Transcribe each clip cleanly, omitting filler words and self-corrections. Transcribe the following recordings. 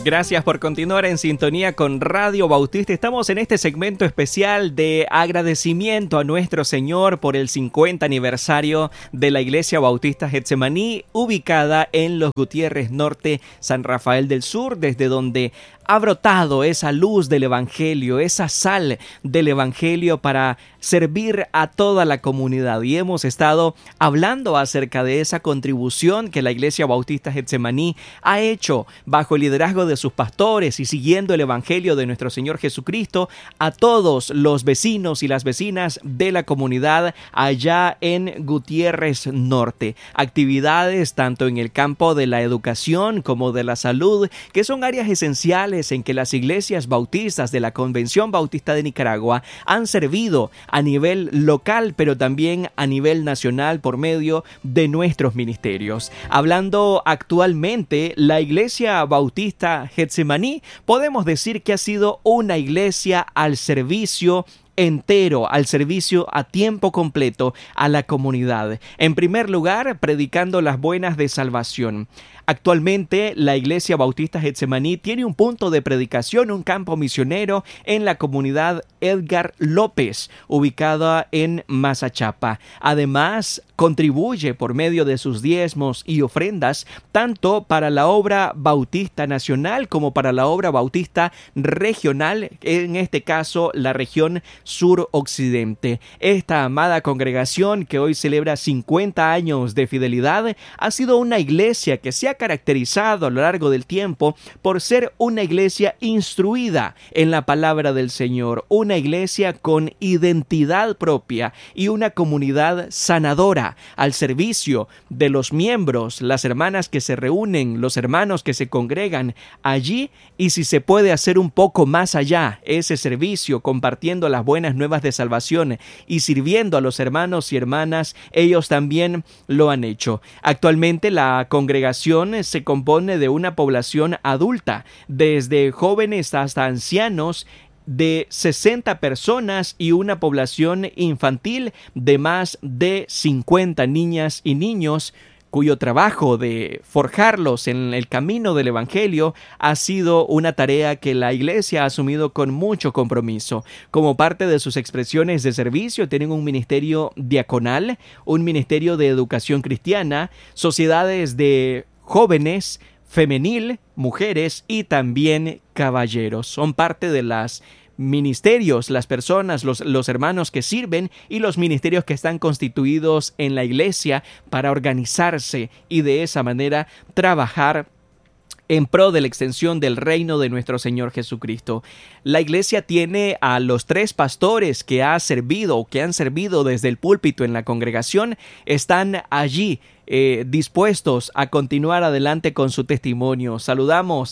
Gracias por continuar en sintonía con Radio Bautista. Estamos en este segmento especial de agradecimiento a nuestro Señor por el 50 aniversario de la Iglesia Bautista Getsemaní, ubicada en Los Gutiérrez Norte, San Rafael del Sur, desde donde ha brotado esa luz del Evangelio, esa sal del Evangelio para servir a toda la comunidad. Y hemos estado hablando acerca de esa contribución que la Iglesia Bautista Getsemaní ha hecho bajo el liderazgo de sus pastores y siguiendo el Evangelio de nuestro Señor Jesucristo a todos los vecinos y las vecinas de la comunidad allá en Gutiérrez Norte. Actividades tanto en el campo de la educación como de la salud, que son áreas esenciales en que las iglesias bautistas de la Convención Bautista de Nicaragua han servido a nivel local, pero también a nivel nacional por medio de nuestros ministerios. Hablando actualmente, la Iglesia Bautista Getsemaní, podemos decir que ha sido una iglesia al servicio entero, al servicio a tiempo completo a la comunidad. En primer lugar, predicando las buenas de salvación. Actualmente, la Iglesia Bautista Getsemaní tiene un punto de predicación, un campo misionero en la comunidad Edgar López, ubicada en Mazachapa. Además, contribuye por medio de sus diezmos y ofrendas tanto para la obra bautista nacional como para la obra bautista regional, en este caso la región sur-occidente. Esta amada congregación, que hoy celebra 50 años de fidelidad, ha sido una iglesia que se ha caracterizado a lo largo del tiempo por ser una iglesia instruida en la palabra del Señor, una iglesia con identidad propia y una comunidad sanadora al servicio de los miembros, las hermanas que se reúnen, los hermanos que se congregan allí, y si se puede hacer un poco más allá ese servicio, compartiendo las buenas nuevas de salvación y sirviendo a los hermanos y hermanas, ellos también lo han hecho. Actualmente la congregación se compone de una población adulta, desde jóvenes hasta ancianos, de 60 personas y una población infantil de más de 50 niñas y niños, cuyo trabajo de forjarlos en el camino del Evangelio ha sido una tarea que la Iglesia ha asumido con mucho compromiso. Como parte de sus expresiones de servicio, tienen un ministerio diaconal, un ministerio de educación cristiana, sociedades de jóvenes, femenil, mujeres y también caballeros. Son parte de las ministerios, las personas, los hermanos que sirven y los ministerios que están constituidos en la iglesia para organizarse y de esa manera trabajar en pro de la extensión del reino de nuestro Señor Jesucristo. La iglesia tiene a los 3 pastores que han servido desde el púlpito en la congregación, están allí dispuestos a continuar adelante con su testimonio. Saludamos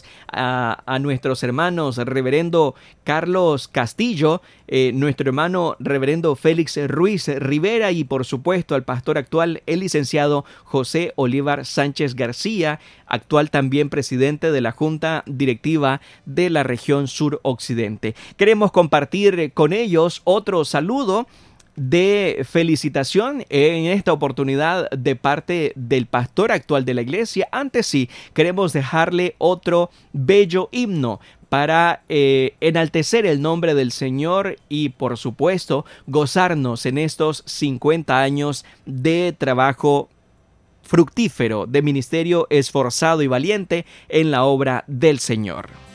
a nuestros hermanos reverendo Carlos Castillo, nuestro hermano reverendo Félix Ruiz Rivera y por supuesto al pastor actual, el licenciado José Olivar Sánchez García, actual también presidente de la Junta Directiva de la región sur-occidente. Queremos compartir con ellos otro saludo de felicitación en esta oportunidad de parte del pastor actual de la iglesia. Antes sí, queremos dejarle otro bello himno para enaltecer el nombre del Señor y por supuesto gozarnos en estos 50 años de trabajo fructífero, de ministerio esforzado y valiente en la obra del Señor.